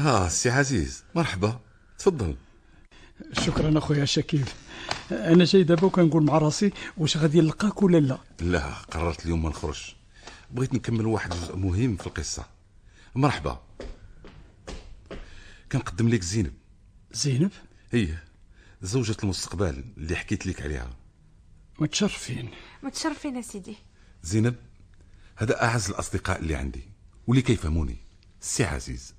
سي عزيز، مرحبا، تفضل. شكرا اخويا شكيب. انا جاي دابا وكنقول مع راسي واش غادي نلقاك ولا لا. لا، قررت اليوم ما نخرج، بغيت نكمل واحد جزء مهم في القصه. مرحبا، كنقدم لك زينب. زينب؟ هي زوجة المستقبل اللي حكيت لك عليها. متشرفين. متشرفين يا سيدي. زينب، هذا اعز الاصدقاء اللي عندي واللي كيفهموني. سي عزيز،